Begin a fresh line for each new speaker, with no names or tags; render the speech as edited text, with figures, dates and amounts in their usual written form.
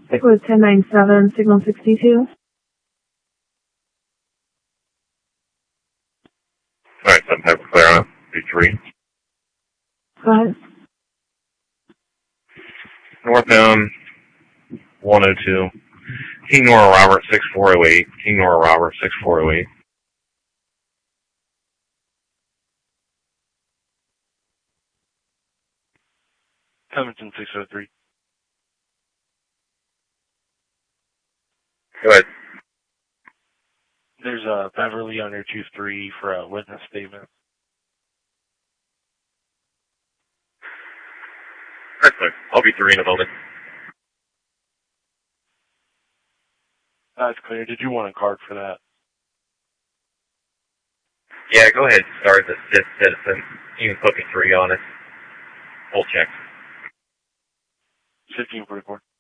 Stick with 1097, signal 62.
Alright, 7 have clear on it. B3.
Go ahead.
Northbound 102. King Nora Robert 6408. King Nora Robert 6408.
Covington 603.
Go ahead.
There's a Beverly under 2-3 for a witness statement.
That's fine. I'll be 3 in a moment.
That's clear. Did you want a card for that?
Yeah, go ahead. Start the 5th citizen. You can put me 3 on it. We'll check.
1544.